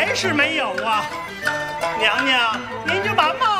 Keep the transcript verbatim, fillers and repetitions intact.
还是没有啊。娘娘，您就把帽